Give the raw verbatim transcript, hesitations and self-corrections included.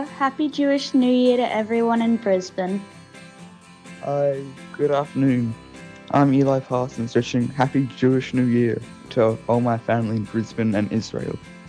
Sarah. Happy Jewish New Year to everyone in Brisbane. Hi, good afternoon. I'm Eli Parsons wishing Happy Jewish New Year to all my family in Brisbane and Israel.